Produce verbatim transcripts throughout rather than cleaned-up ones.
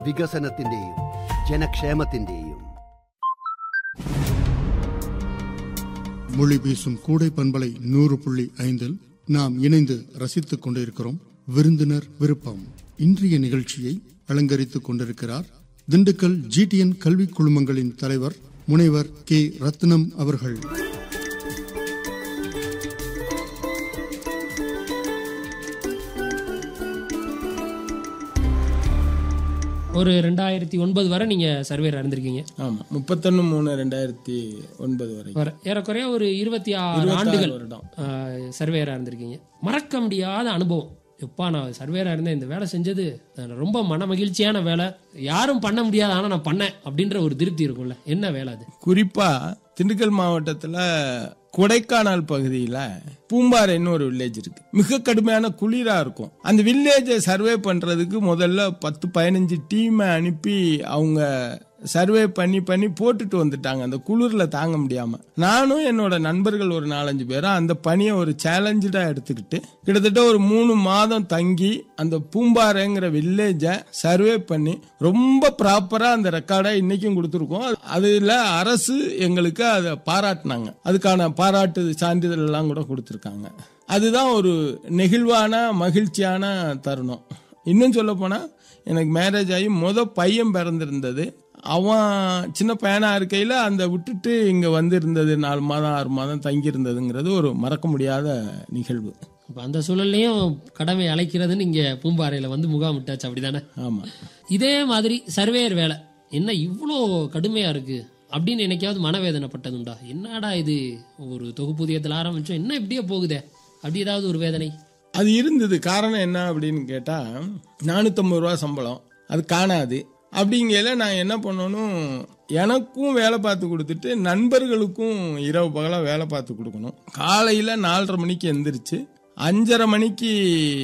വികസനത്തിന്റെയും ജനക്ഷേമത്തിന്റെയും மொழி பேசும் கூடை பண்பலை நூறு புள்ளி ஐந்தில் நாம் இணைந்து ரசித்துக் கொண்டிருக்கிறோம். விருந்தினர் விருப்பம். இன்றைய நிகழ்ச்சியை அலங்கரித்துக் கொண்டிருக்கிறார் திண்டுக்கல் ஜிடிஎன் கல்வி குழுமங்களின் தலைவர் முனைவர் கே ரத்னம் அவர்கள். ஒரு ரெண்டாயிரத்தி ஒன்பது வரை நீங்க சர்வேர் இருந்திருக்கீங்க. ஆமா, முப்பத்தொன்னு மூணு ரெண்டாயிரத்தி ஒன்பது வரை ஏறக்குறைய ஒரு இருபத்தி ஆறு ஆண்டுகள் சர்வேரா இருந்திருக்கீங்க. மறக்க முடியாத அனுபவம். எப்பா நான் சர்வேரா இருந்தேன், இந்த வேலை செஞ்சது ரொம்ப மன மகிழ்ச்சியான வேலை, யாரும் பண்ண முடியாது ஆனா நான் பண்ணேன் அப்படின்ற ஒரு திருப்தி இருக்கும்ல. என்ன வேலை அது? குறிப்பா திண்டுக்கல் மாவட்டத்துல கொடைக்கானல் பகுதியில பூம்பாறைன்னு ஒரு வில்லேஜ் இருக்கு. மிக கடுமையான குளிரா இருக்கும். அந்த வில்லேஜை சர்வே பண்றதுக்கு முதல்ல பத்து பதினஞ்சு டீமை அனுப்பி அவங்க சர்வே பண்ணி பண்ணி போட்டுட்டு வந்துட்டாங்க, அந்த குளிர்ல தாங்க முடியாம. நானும் என்னோட நண்பர்கள் ஒரு நாலஞ்சு பேரும் அந்த பணியை ஒரு சேலஞ்சா எடுத்துக்கிட்டு கிட்டத்தட்ட ஒரு மூணு மாதம் தங்கி அந்த பூம்பாறைங்கிற வில்லேஜை சர்வே பண்ணி ரொம்ப ப்ராப்பரா அந்த ரெக்கார்டை இன்னைக்கும் கொடுத்துருக்கோம். அதுல அரசு எங்களுக்கு அதை பாராட்டினாங்க, அதுக்கான பாராட்டு சான்றிதழ் எல்லாம் கூட கொடுத்துருக்காங்க. அதுதான் ஒரு நெகிழ்வான மகிழ்ச்சியான தருணம். இன்னும் சொல்ல போனா எனக்கு மேரேஜ் ஆகி முத பையன் பிறந்திருந்தது. அவன் சின்ன பையனா இருக்கையில அந்த விட்டுட்டு இங்க வந்து இருந்தது, நாலு மாதம் ஆறு மாதம் தங்கி இருந்ததுங்கிறது ஒரு மறக்க முடியாத நிகழ்வு. அந்த சூழல்லையும் கடமை அழைக்கிறதுன்னு இங்க பூம்பாறையில வந்து முகாமிட்டாச்சு, அப்படிதானே? ஆமா. இதே மாதிரி சர்வேயர் வேலை என்ன இவ்வளோ கடுமையா இருக்கு அப்படின்னு என்னைக்காவது மனவேதனைப்பட்டதுண்டா? என்னடா இது, ஒரு தொகுப்பூதியத்தில் ஆரம்பிச்சோம், என்ன இப்படியே போகுதே, அப்படி ஏதாவது ஒரு வேதனை? அது இருந்தது. காரணம் என்ன அப்படின்னு கேட்டா, நானூத்தி ஐம்பது ரூபா சம்பளம் அது காணாது. அப்படிங்கல நான் என்ன பண்ணணும், எனக்கும் வேலை பார்த்து கொடுத்துட்டு நண்பர்களுக்கும் இரவு பகலா வேலை பார்த்து கொடுக்கணும். காலையில நாலரை மணிக்கு எந்திரிச்சு அஞ்சரை மணிக்கு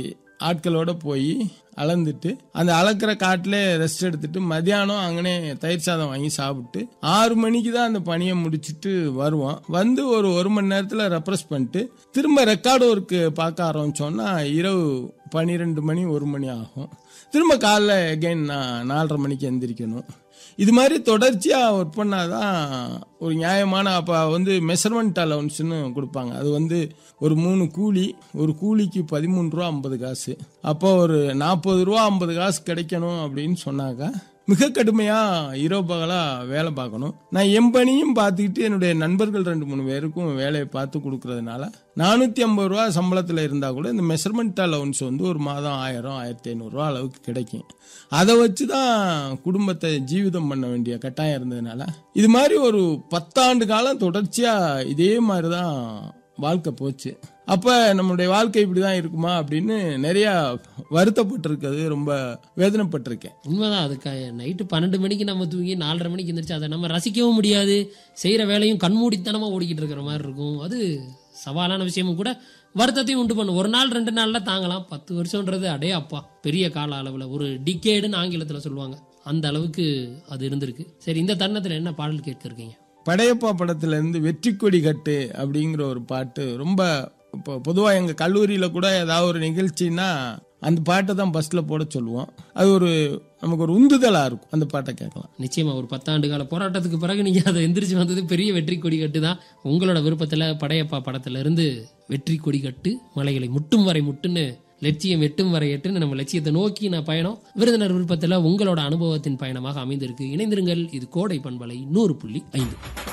ஆட்களோட போய் அளந்துட்டு அந்த அளக்கிற காட்டுல ரெஸ்ட் எடுத்துட்டு மதியானம் அங்கனே தயிர் சாதம் வாங்கி சாப்பிட்டு ஆறு மணிக்கு தான் அந்த பணியை முடிச்சுட்டு வருவோம். வந்து ஒரு ஒரு மணி நேரத்துல ரெப்ரஸ் பண்ணிட்டு திரும்ப ரெக்கார்டு ஒர்க்கு பார்க்க ஆரம்பிச்சோம்னா இரவு பன்னிரெண்டு மணி ஒரு மணி ஆகும். திரும்ப காலைல அகைன் நான் நாலரை மணிக்கு எந்திரிக்கணும். இது மாதிரி தொடர்ச்சியா ஒர்க் பண்ணாதான் ஒரு நியாயமான, அப்ப வந்து மெஷர்மெண்ட் அலவன்ஸ்னு கொடுப்பாங்க. அது வந்து ஒரு மூணு கூலி, ஒரு கூலிக்கு பதிமூணு ரூபா ஐம்பது காசு. அப்போ ஒரு நாற்பது ரூபா ஐம்பது காசு கிடைக்கணும் அப்படின்னு சொன்னாக்க மிக கடுமையா இரவு பகலா வேலை பார்க்கணும். நான் என் பணியும் பார்த்துக்கிட்டு என்னுடைய நண்பர்கள் ரெண்டு மூணு பேருக்கும் வேலையை பார்த்து கொடுக்கறதுனால நானூத்தி ஐம்பது ரூபா சம்பளத்துல இருந்தா கூட இந்த மெஷர்மெண்ட் அலவன்ஸ் வந்து ஒரு மாதம் ஆயிரம் ஆயிரத்தி ஐநூறு ரூபா அளவுக்கு கிடைக்கும். அதை வச்சுதான் குடும்பத்தை ஜீவிதம் பண்ண வேண்டிய கட்டாயம் இருந்ததுனால இது மாதிரி ஒரு பத்தாண்டு காலம் தொடர்ச்சியா இதே மாதிரிதான் வாழ்க்கை போச்சு. அப்ப நம்மளுடைய வாழ்க்கை இப்படிதான் இருக்குமா அப்படின்னு நிறைய வருத்தப்பட்டிருக்கிறது, ரொம்ப வேதனைப்பட்டிருக்கேன். உண்மைதான். அதுக்கு நைட்டு பன்னெண்டு மணிக்கு நம்ம தூங்கி நாலரை மணிக்கு எந்திரிச்சு அதை நம்ம ரசிக்கவும் முடியாது. செய்யற வேலையும் கண்மூடித்தனமா ஓடிக்கிட்டு இருக்கிற மாதிரி இருக்கும். அது சவாலான விஷயமும் கூட, வருத்தத்தையும் உண்டு பண்ணும். ஒரு நாள் ரெண்டு நாள்ல தாங்கலாம், பத்து வருஷம்ன்றது அடே அப்பா பெரிய கால அளவுல, ஒரு டிகேடுன்னு ஆங்கிலத்துல சொல்லுவாங்க, அந்த அளவுக்கு அது இருந்திருக்கு. சரி, இந்த தருணத்துல என்ன பாடல் கேட்க இருக்கீங்க? படையப்பா படத்துல இருந்து வெற்றி கொடி கட்டு அப்படிங்கிற ஒரு பாட்டு ரொம்ப இப்போ பொதுவா எங்க கல்லூரியில கூட ஏதாவது ஒரு நிகழ்ச்சின்னா அந்த பாட்டை தான் பஸ்ல போட சொல்லுவோம். அது ஒரு நமக்கு ஒரு உந்துதலா இருக்கும், அந்த பாட்டை கேட்கலாம். நிச்சயமா ஒரு பத்தாண்டு கால போராட்டத்துக்கு பிறகு நீங்க அதை எந்திரிச்சு வந்தது பெரிய வெற்றி கொடி கட்டு தான். உங்களோட விருப்பத்துல படையப்பா படத்துல இருந்து வெற்றி கொடி கட்டு, மலைகளை முட்டும் வரை முட்டுன்னு, லட்சியம் எட்டும் வரை எட்டுன்னு நம்ம லட்சியத்தை நோக்கி நான் பயணம். விருந்தினர் விருப்பத்துல உங்களோட அனுபவத்தின் பயணமாக அமைந்திருக்கு. இணைந்திருங்கள். இது கோடை பண்பலை நூறு புள்ளி ஐந்து.